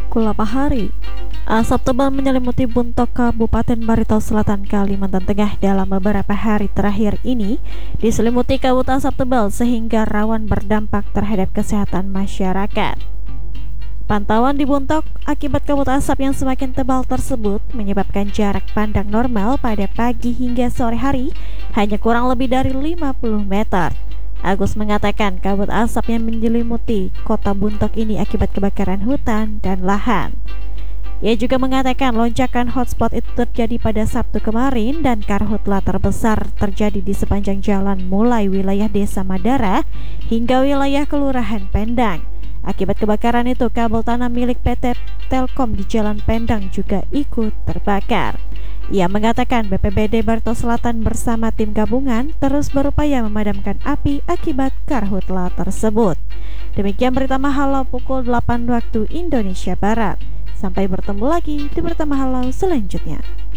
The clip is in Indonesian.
Kulapa hari. Asap tebal menyelimuti Buntok, Kabupaten Barito Selatan, Kalimantan Tengah dalam beberapa hari terakhir ini diselimuti kabut asap tebal sehingga rawan berdampak terhadap kesehatan masyarakat. Pantauan di Buntok akibat kabut asap yang semakin tebal tersebut menyebabkan jarak pandang normal pada pagi hingga sore hari hanya kurang lebih dari 50 meter. Agus mengatakan kabut asap yang menyelimuti kota Buntok ini akibat kebakaran hutan dan lahan. Ia juga mengatakan lonjakan hotspot itu terjadi pada Sabtu kemarin dan karhutla terbesar terjadi di sepanjang jalan mulai wilayah Desa Madara hingga wilayah Kelurahan Pendang. Akibat kebakaran itu, kabel tanah milik PT Telkom di Jalan Pendang juga ikut terbakar. Ia mengatakan BPBD Barito Selatan bersama tim gabungan terus berupaya memadamkan api akibat karhutla tersebut. Demikian berita Mahalau pukul 8 waktu Indonesia Barat. Sampai bertemu lagi di berita Mahalau selanjutnya.